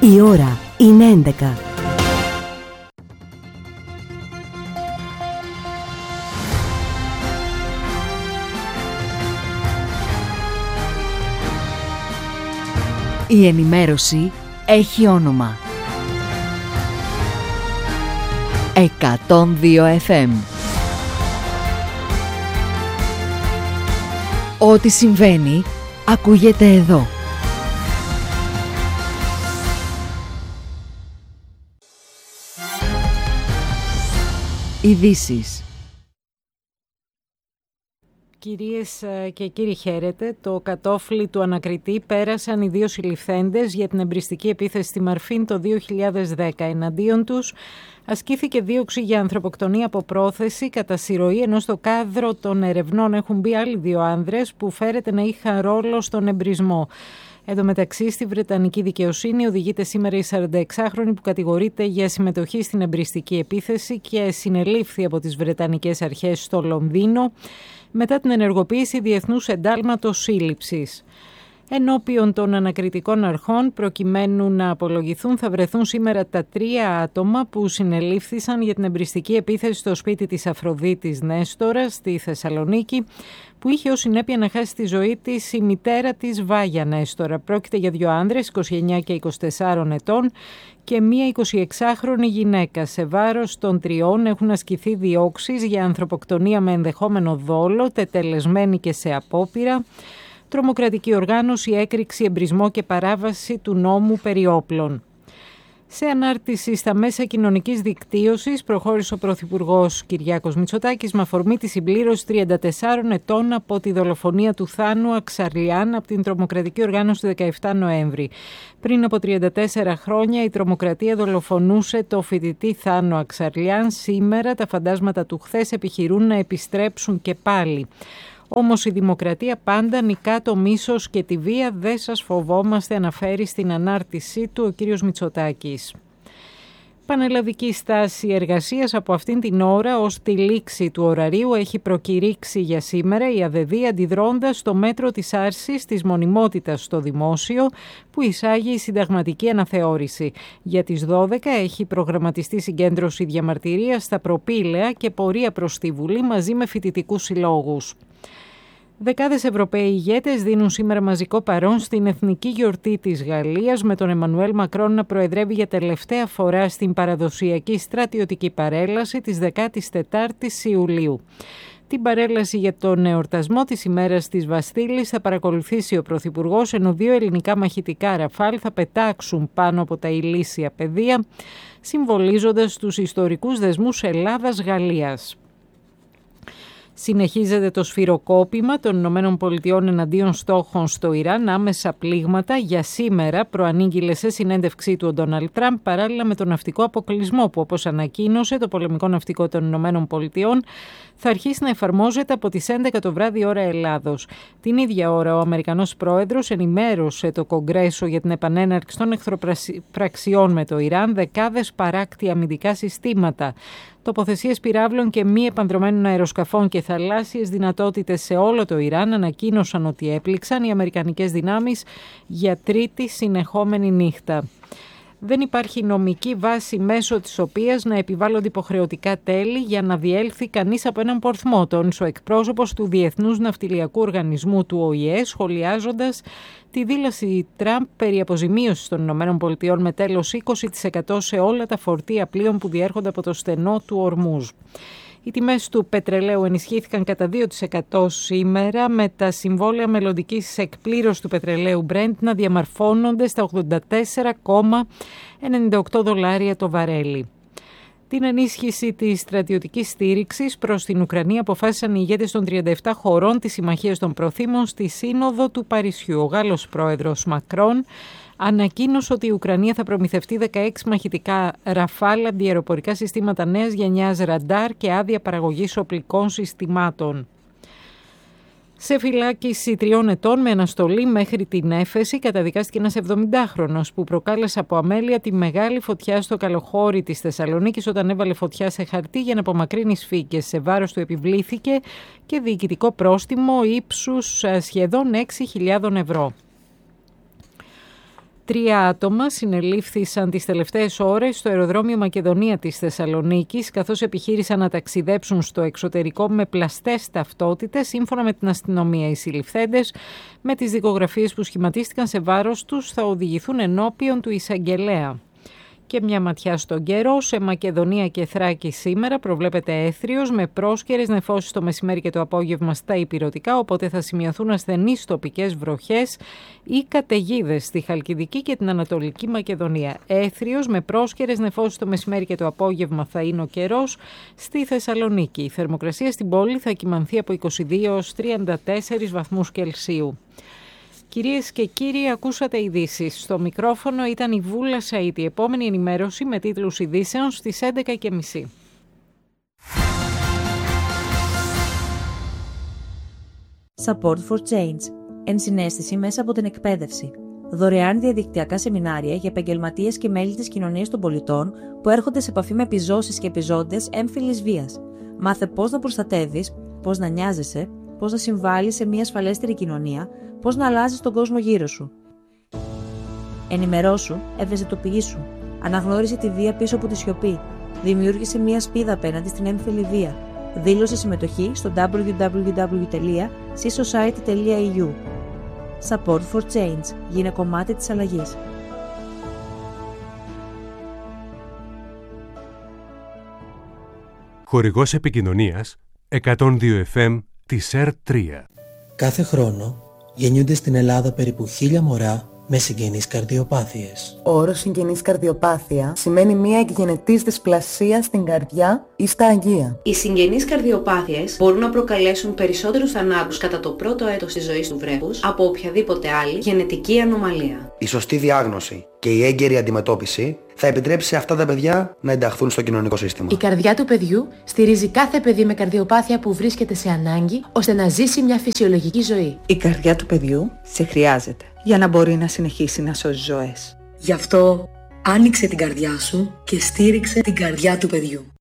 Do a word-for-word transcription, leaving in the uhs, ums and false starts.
Η ώρα είναι έντεκα. Η ενημέρωση έχει όνομα. εκατόν δύο εφ εμ. Ό,τι συμβαίνει, ακούγεται εδώ. Ειδήσεις. Κυρίες και κύριοι, χαίρετε. Το κατόφλι του ανακριτή πέρασαν οι δύο συλληφθέντες για την εμπριστική επίθεση στη Μαρφίν το δύο χιλιάδες δέκα. Εναντίον τους ασκήθηκε δίωξη για ανθρωποκτονία από πρόθεση κατά συρροή, ενώ στο κάδρο των ερευνών έχουν μπει άλλοι δύο άνδρες που φέρεται να είχαν ρόλο στον εμπρισμό. Εν τω μεταξύ, στη Βρετανική δικαιοσύνη οδηγείται σήμερα η σαρανταεξάχρονη που κατηγορείται για συμμετοχή στην εμπριστική επίθεση και συνελήφθη από τις Βρετανικές αρχές στο Λονδίνο μετά την ενεργοποίηση διεθνούς εντάλματος σύλληψης. Ενώπιον των ανακριτικών αρχών, προκειμένου να απολογηθούν, θα βρεθούν σήμερα τα τρία άτομα που συνελήφθησαν για την εμπριστική επίθεση στο σπίτι της Αφροδίτης Νέστορα στη Θεσσαλονίκη, που είχε ως συνέπεια να χάσει τη ζωή της η μητέρα της, Βάγια Νέστορα. Πρόκειται για δύο άνδρες, είκοσι εννιά και είκοσι τέσσερα ετών, και μία εικοσιεξάχρονη γυναίκα. Σε βάρος των τριών έχουν ασκηθεί διώξεις για ανθρωποκτονία με ενδεχόμενο δόλο, τετελεσμένη και σε απόπειρα, τρομοκρατική οργάνωση, έκρηξη, εμπρισμό και παράβαση του νόμου περί όπλων. Σε ανάρτηση στα μέσα κοινωνικής δικτύωσης προχώρησε ο Πρωθυπουργός Κυριάκος Μητσοτάκης με αφορμή τη συμπλήρωση τριάντα τεσσάρων ετών από τη δολοφονία του Θάνου Αξαρλιάν από την τρομοκρατική οργάνωση δεκαεφτά Νοέμβρη. Πριν από τριάντα τέσσερα χρόνια η τρομοκρατία δολοφονούσε το φοιτητή Θάνο Αξαρλιάν. Σήμερα τα φαντάσματα του χθες επιχειρούν να επιστρέψουν και πάλι. Όμως η δημοκρατία πάντα νικά το μίσος και τη βία, δεν σας φοβόμαστε, αναφέρει στην ανάρτησή του ο κύριος Μητσοτάκης. Πανελλαδική στάση εργασίας από αυτήν την ώρα ως τη λήξη του ωραρίου έχει προκηρύξει για σήμερα η ΑΔΕΔ, αντιδρώντας στο μέτρο της άρσης της μονιμότητας στο δημόσιο που εισάγει η συνταγματική αναθεώρηση. Για τις δώδεκα έχει προγραμματιστεί συγκέντρωση διαμαρτυρίας στα Προπήλαια και πορεία προς τη Βουλή μαζί με φοιτητικούς συλλόγους. Δεκάδες Ευρωπαίοι ηγέτες δίνουν σήμερα μαζικό παρόν στην εθνική γιορτή της Γαλλίας, με τον Εμμανουέλ Μακρόν να προεδρεύει για τελευταία φορά στην παραδοσιακή στρατιωτική παρέλαση της δεκάτης τετάρτης Ιουλίου. Την παρέλαση για τον εορτασμό της ημέρας της Βαστίλης θα παρακολουθήσει ο Πρωθυπουργός, ενώ δύο ελληνικά μαχητικά Ραφάλ θα πετάξουν πάνω από τα ηλίσια πεδία, συμβολίζοντας τους ιστορικούς δεσμούς Ελλάδας-Γαλλίας. Συνεχίζεται το σφυροκόπημα των Ηνωμένων Πολιτειών εναντίον στόχων στο Ιράν. Άμεσα πλήγματα για σήμερα προανήγγειλε σε συνέντευξή του ο Ντόναλντ Τραμπ, παράλληλα με τον ναυτικό αποκλεισμό που, όπως ανακοίνωσε, το πολεμικό ναυτικό των Ηνωμένων Πολιτειών θα αρχίσει να εφαρμόζεται από τις έντεκα το βράδυ ώρα Ελλάδος. Την ίδια ώρα ο Αμερικανός πρόεδρος ενημέρωσε το Κογκρέσο για την επανέναρξη των εχθροπραξιών με το Ιράν, δεκάδες παράκτια αμυντικά συστήματα, τοποθεσίες πυράβλων και μη επανδρομένων αεροσκαφών και θαλάσσιες δυνατότητες σε όλο το Ιράν ανακοίνωσαν ότι έπληξαν οι αμερικανικές δυνάμεις για τρίτη συνεχόμενη νύχτα. Δεν υπάρχει νομική βάση μέσω της οποίας να επιβάλλονται υποχρεωτικά τέλη για να διέλθει κανείς από έναν πορθμό, τόνισε ο εκπρόσωπος του Διεθνούς Ναυτιλιακού Οργανισμού του Ο Η Ε, σχολιάζοντας τη δήλωση Τραμπ περί αποζημίωσης των ΗΠΑ με τέλος είκοσι τοις εκατό σε όλα τα φορτία πλοίων που διέρχονται από το στενό του Ορμούζ. Οι τιμές του πετρελαίου ενισχύθηκαν κατά δύο τοις εκατό σήμερα, με τα συμβόλαια μελλοντικής εκπλήρωσης του πετρελαίου Brent να διαμορφώνονται στα ογδόντα τέσσερα κόμμα ενενήντα οκτώ δολάρια το βαρέλι. Την ενίσχυση της στρατιωτικής στήριξης προς την Ουκρανία αποφάσισαν οι ηγέτες των τριάντα επτά χωρών της Συμμαχίας των Προθήμων στη Σύνοδο του Παρισιού. Ο Γάλλος πρόεδρος Μακρόν ανακοίνωσε ότι η Ουκρανία θα προμηθευτεί δεκαέξι μαχητικά Ραφάλ, αντιαεροπορικά συστήματα νέας γενιάς ραντάρ και άδεια παραγωγής οπλικών συστημάτων. Σε φυλάκιση τριών ετών με αναστολή μέχρι την έφεση καταδικάστηκε ένας εβδομηντάχρονος που προκάλεσε από αμέλεια τη μεγάλη φωτιά στο καλοχώρι της Θεσσαλονίκης όταν έβαλε φωτιά σε χαρτί για να απομακρύνει σφίγγες. Σε βάρος του επιβλήθηκε και διοικητικό πρόστιμο ύψους σχεδόν έξι χιλιάδες ευρώ. Τρία άτομα συνελήφθησαν τις τελευταίες ώρες στο αεροδρόμιο Μακεδονία της Θεσσαλονίκης, καθώς επιχείρησαν να ταξιδέψουν στο εξωτερικό με πλαστές ταυτότητες. Σύμφωνα με την αστυνομία, οι συλληφθέντες, με τις δικογραφίες που σχηματίστηκαν σε βάρος τους, θα οδηγηθούν ενώπιον του εισαγγελέα. Και μια ματιά στον καιρό. Σε Μακεδονία και Θράκη σήμερα προβλέπεται έθριος με πρόσκαιρες νεφώσεις το μεσημέρι και το απόγευμα στα ηπειρωτικά, οπότε θα σημειωθούν ασθενείς τοπικές βροχές ή καταιγίδες στη Χαλκιδική και την Ανατολική Μακεδονία. Έθριος με πρόσκαιρες νεφώσεις το μεσημέρι και το απόγευμα θα είναι ο καιρός στη Θεσσαλονίκη. Η θερμοκρασία στην πόλη θα κυμανθεί από είκοσι δύο έως τριάντα τέσσερις βαθμούς Κελσίου. Κυρίες και κύριοι, ακούσατε ειδήσεις. Στο μικρόφωνο ήταν η Βούλα Σαΐτη. Η επόμενη ενημέρωση με τίτλους ειδήσεων στις έντεκα και μισή. Support for Change. Ενσυναίσθηση μέσα από την εκπαίδευση. Δωρεάν διαδικτυακά σεμινάρια για επαγγελματίες και μέλη της κοινωνίας των πολιτών που έρχονται σε επαφή με επιζώσεις και επιζώντες έμφυλης βίας. Μάθε πώς να προστατεύεις, πώς να νοιάζεσαι, πώς να συμβάλλεις σε μια ασφαλέστερη κοινωνία, πώς να αλλάζεις τον κόσμο γύρω σου. Ενημερώσου, ευαισθητοποιήσου. Αναγνώρισε τη βία πίσω από τη σιωπή. Δημιούργησε μια σπίδα απέναντι στην έμφυλη βία. Δήλωσε συμμετοχή στο double-u double-u double-u τελεία c society τελεία e u. Support for Change. Γίνε κομμάτι της αλλαγής. Χορηγός επικοινωνίας εκατόν δύο εφ εμ της ΕΡ τρία. Κάθε χρόνο γεννιούνται στην Ελλάδα περίπου χίλια μωρά με συγγενείς καρδιοπάθειες. Ο όρος συγγενής καρδιοπάθεια σημαίνει μία εκγενετής δυσπλασία στην καρδιά ή στα αγγεία. Οι συγγενείς καρδιοπάθειες μπορούν να προκαλέσουν περισσότερους θανάτους κατά το πρώτο έτος της ζωής του βρέφους από οποιαδήποτε άλλη γενετική ανομαλία. Η σωστή διάγνωση και η έγκαιρη αντιμετώπιση θα επιτρέψει σε αυτά τα παιδιά να ενταχθούν στο κοινωνικό σύστημα. Η καρδιά του παιδιού στηρίζει κάθε παιδί με καρδιοπάθεια που βρίσκεται σε ανάγκη ώστε να ζήσει μια φυσιολογική ζωή. Η καρδιά του παιδιού σε χρειάζεται για να μπορεί να συνεχίσει να σώζει ζωές. Γι' αυτό άνοιξε την καρδιά σου και στήριξε την καρδιά του παιδιού.